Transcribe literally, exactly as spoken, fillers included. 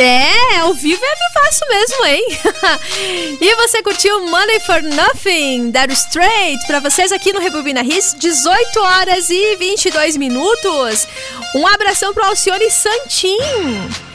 É, ao vivo é vivaço mesmo, hein? E você curtiu Money for Nothing, Dire Straits, pra vocês aqui no Rebobina Hits, dezoito horas e vinte e dois minutos. Um abração pro Alcione Santin.